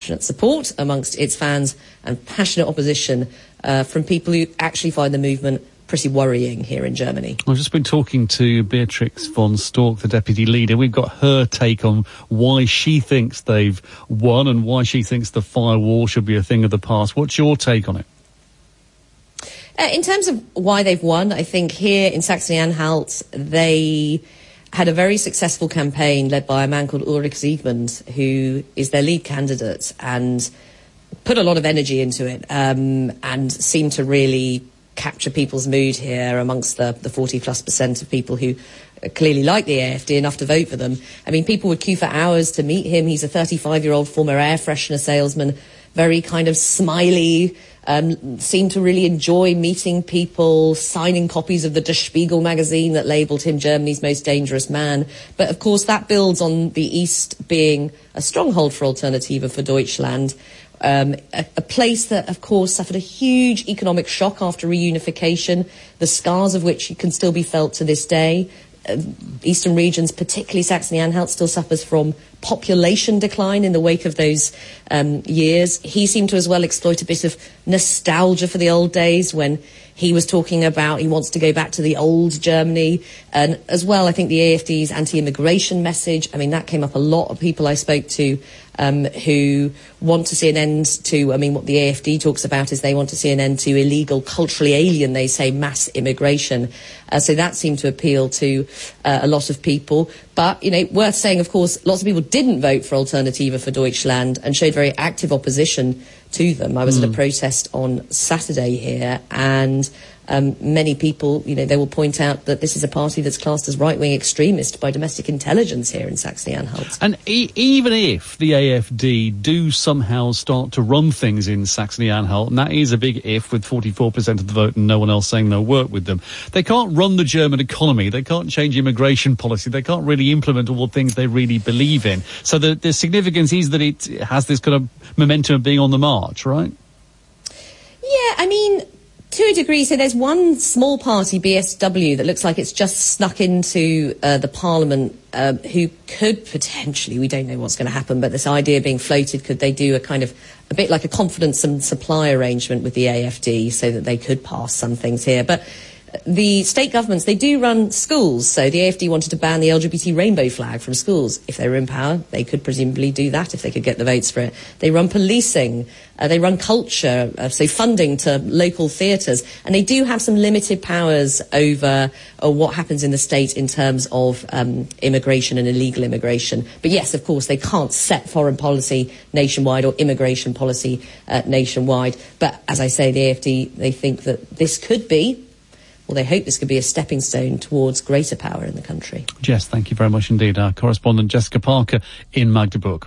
support amongst its fans and passionate opposition from people who actually find the movement pretty worrying here in Germany. I've just been talking to Beatrix von Storck, the deputy leader. We've got her take on why she thinks they've won and why she thinks the firewall should be a thing of the past. What's your take on it? In terms of why they've won, I think here in Saxony-Anhalt, they had a very successful campaign led by a man called Ulrich Siegmund, who is their lead candidate, and put a lot of energy into it and seemed to really capture people's mood here amongst the 40+% of people who clearly like the AfD enough to vote for them. I mean, people would queue for hours to meet him. He's a 35-year-old former air freshener salesman, very kind of smiley, seemed to really enjoy meeting people, signing copies of the Der Spiegel magazine that labelled him Germany's most dangerous man. But of course that builds on the East being a stronghold for Alternative for Deutschland, a place that of course suffered a huge economic shock after reunification, the scars of which can still be felt to this day. Eastern regions, particularly Saxony-Anhalt, still suffers from population decline in the wake of those years. He seemed to as well exploit a bit of nostalgia for the old days when he was talking about he wants to go back to the old Germany. And as well, I think the AfD's anti-immigration message, I mean, that came up a lot of people I spoke to who want to see an end to, I mean, what the AfD talks about is they want to see an end to illegal, culturally alien, they say, mass immigration. So that seemed to appeal to a lot of people. But, you know, worth saying, of course, lots of people didn't vote for Alternative for Deutschland and showed very active opposition to them. I was at a protest on Saturday here, and many people, you know, they will point out that this is a party that's classed as right-wing extremist by domestic intelligence here in Saxony-Anhalt. And even if the AfD do somehow start to run things in Saxony-Anhalt, and that is a big if with 44% of the vote and no one else saying they'll work with them, they can't run the German economy, they can't change immigration policy, they can't really implement all the things they really believe in. So the significance is that it has this kind of momentum of being on the march, right? Yeah, I mean, to a degree. So there's one small party, BSW, that looks like it's just snuck into the parliament, who could potentially, we don't know what's going to happen, but this idea being floated, could they do a kind of, a bit like a confidence and supply arrangement with the AfD so that they could pass some things here. But the state governments, they do run schools. So the AfD wanted to ban the LGBT rainbow flag from schools. If they were in power, they could presumably do that if they could get the votes for it. They run policing. They run culture, so funding to local theatres. And they do have some limited powers over what happens in the state in terms of immigration and illegal immigration. But yes, of course, they can't set foreign policy nationwide or immigration policy nationwide. But as I say, the AfD, they think that this could be, well, they hope this could be a stepping stone towards greater power in the country. Jess, thank you very much indeed. Our correspondent Jessica Parker in Magdeburg.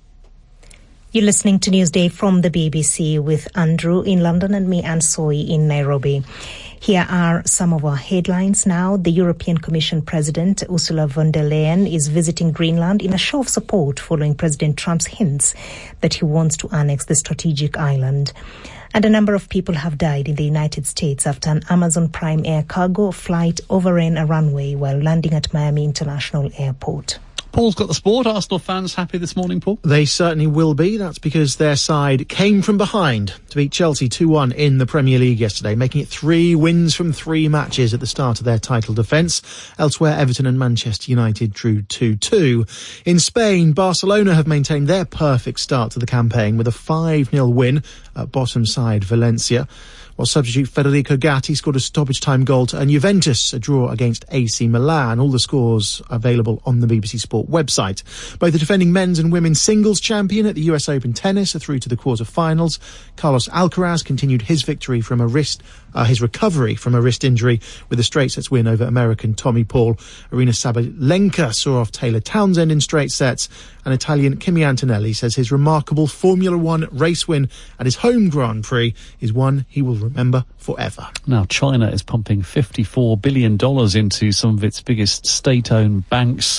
You're listening to Newsday from the BBC with Andrew in London and me, Anne Soy, in Nairobi. Here are some of our headlines now. The European Commission President Ursula von der Leyen is visiting Greenland in a show of support following President Trump's hints that he wants to annex the strategic island. And a number of people have died in the United States after an Amazon Prime Air cargo flight overran a runway while landing at Miami International Airport. Paul's got the sport. Arsenal fans happy this morning, Paul? They certainly will be. That's because their side came from behind to beat Chelsea 2-1 in the Premier League yesterday, making it 3 wins from 3 matches at the start of their title defence. Elsewhere, Everton and Manchester United drew 2-2. In Spain, Barcelona have maintained their perfect start to the campaign with a 5-0 win at bottom side Valencia, while substitute Federico Gatti scored a stoppage-time goal to earn Juventus a draw against AC Milan. All the scores available on the BBC Sport website. Both the defending men's and women's singles champion at the US Open Tennis are through to the quarter-finals. Carlos Alcaraz continued his recovery from a wrist injury with a straight sets win over American Tommy Paul. Aryna Sabalenka saw off Taylor Townsend in straight sets, and Italian Kimi Antonelli says his remarkable Formula One race win at his home Grand Prix is one he will remember forever. Now, China is pumping $54 billion into some of its biggest state-owned banks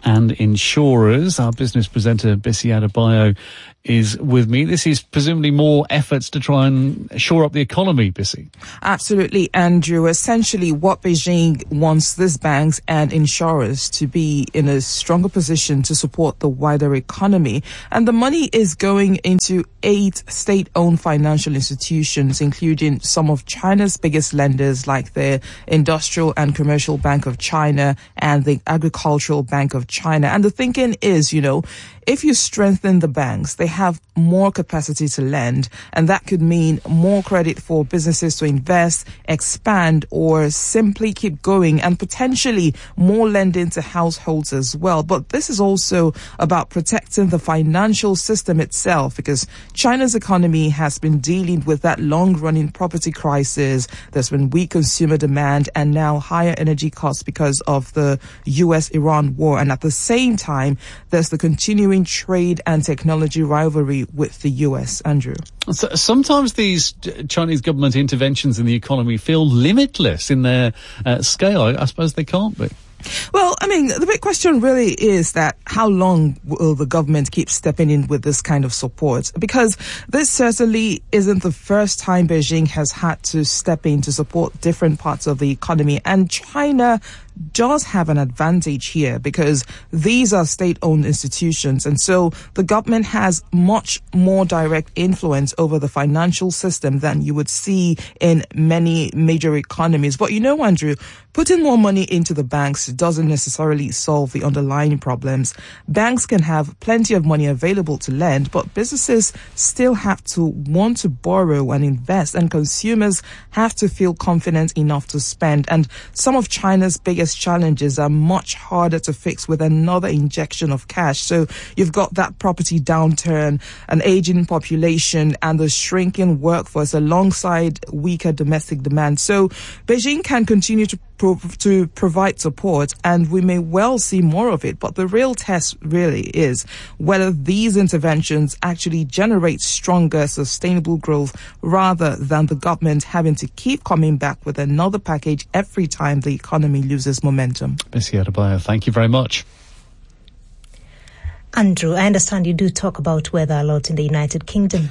and insurers. Our business presenter, Bisi Adebayo, is with me. This is presumably more efforts to try and shore up the economy, Bisi. Absolutely, Andrew. Essentially, what Beijing wants these banks and insurers to be in a stronger position to support the wider economy. And the money is going into 8 state-owned financial institutions, including some of China's biggest lenders like the Industrial and Commercial Bank of China and the Agricultural Bank of China. And the thinking is, if you strengthen the banks, they have more capacity to lend, and that could mean more credit for businesses to invest, expand, or simply keep going, and potentially more lending to households as well. But this is also about protecting the financial system itself, because China's economy has been dealing with that long-running property crisis. There's been weak consumer demand and now higher energy costs because of the US-Iran war. And at the same time, there's the continuing trade and technology rivalry with the US, Andrew. So sometimes these Chinese government interventions in the economy feel limitless in their scale. I suppose they can't be. Well, the big question really is that how long will the government keep stepping in with this kind of support? Because this certainly isn't the first time Beijing has had to step in to support different parts of the economy. And China does have an advantage here because these are state-owned institutions, and so the government has much more direct influence over the financial system than you would see in many major economies. But Andrew, putting more money into the banks doesn't necessarily solve the underlying problems. Banks can have plenty of money available to lend, but businesses still have to want to borrow and invest, and consumers have to feel confident enough to spend. And some of China's biggest challenges are much harder to fix with another injection of cash. So you've got that property downturn, an aging population, and the shrinking workforce alongside weaker domestic demand. So Beijing can continue to provide support, and we may well see more of it. But the real test really is whether these interventions actually generate stronger, sustainable growth rather than the government having to keep coming back with another package every time the economy loses momentum. Bisi Adebayo, thank you very much. Andrew, I understand you do talk about weather a lot in the United Kingdom.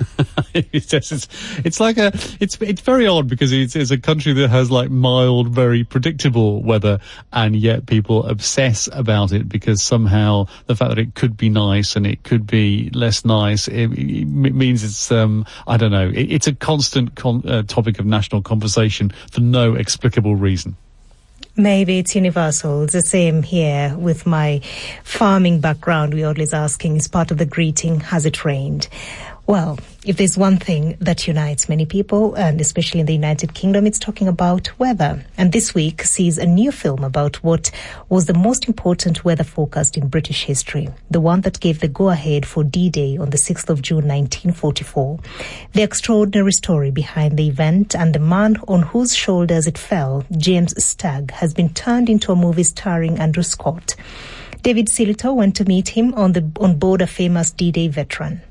It's very odd because it's a country that has mild, very predictable weather, and yet people obsess about it because somehow the fact that it could be nice and it could be less nice, it means it's, I don't know, it's a constant topic of national conversation for no explicable reason. Maybe it's universal. It's the same here with my farming background. We're always asking, is part of the greeting, has it rained? Well, if there's one thing that unites many people, and especially in the United Kingdom, it's talking about weather. And this week sees a new film about what was the most important weather forecast in British history, the one that gave the go-ahead for D-Day on the 6th of June 1944. The extraordinary story behind the event and the man on whose shoulders it fell, James Stagg, has been turned into a movie starring Andrew Scott. David Silito went to meet him on board a famous D-Day veteran.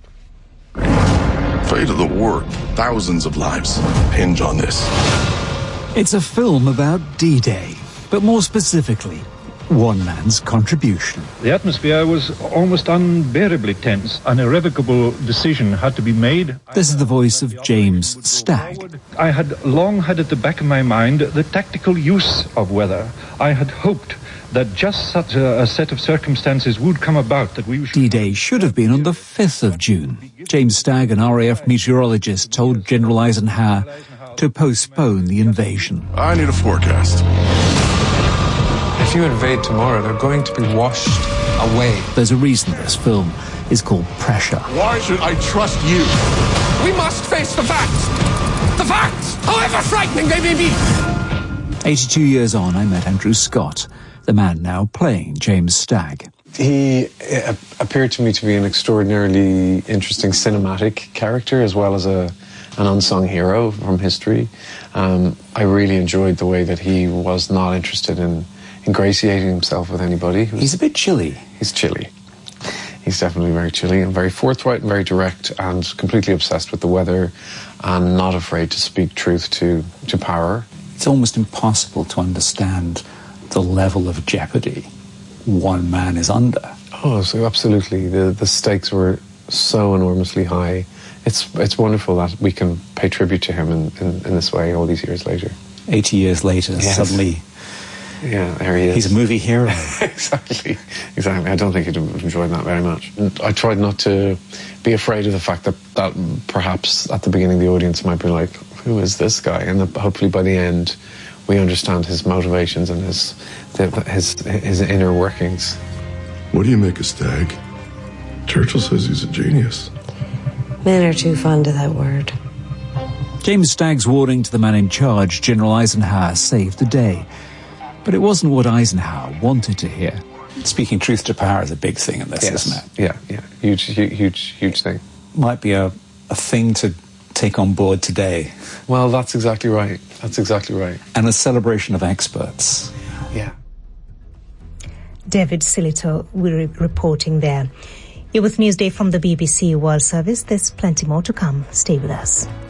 Fate of the war, thousands of lives hinge on this. It's a film about D-Day, but more specifically, one man's contribution. The atmosphere was almost unbearably tense. An irrevocable decision had to be made. This is the voice of James Stagg. I had long had at the back of my mind the tactical use of weather. I had hoped that just such a set of circumstances would come about that we should... D-Day should have been on the 5th of June. James Stagg, an RAF meteorologist, told General Eisenhower to postpone the invasion. I need a forecast. If you invade tomorrow, they're going to be washed away. There's a reason this film is called Pressure. Why should I trust you? We must face the facts! The facts, however frightening they may be! 82 years on, I met Andrew Scott, the man now playing James Stagg. He appeared to me to be an extraordinarily interesting cinematic character as well as an unsung hero from history. I really enjoyed the way that he was not interested in ingratiating himself with anybody. He's a bit chilly. He's chilly. He's definitely very chilly and very forthright and very direct and completely obsessed with the weather and not afraid to speak truth to power. It's almost impossible to understand the level of jeopardy one man is under. Oh, so absolutely. The stakes were so enormously high. It's wonderful that we can pay tribute to him in this way all these years later. 80 years later, Yes. suddenly Yeah, there he is. he's a movie hero. Exactly. I don't think he'd have enjoyed that very much. And I tried not to be afraid of the fact that perhaps at the beginning the audience might be like, who is this guy? And that hopefully by the end we understand his motivations and his inner workings. What do you make of Stagg? Churchill says he's a genius. Men are too fond of that word. James Stagg's warning to the man in charge, General Eisenhower, saved the day. But it wasn't what Eisenhower wanted to hear. Speaking truth to power is a big thing in this, Yes. isn't it? Yeah. Huge thing. Might be a thing to take on board today. Well, that's exactly right. And a celebration of experts. Yeah. David Silito reporting there. You're with Newsday from the BBC World Service. There's plenty more to come. Stay with us.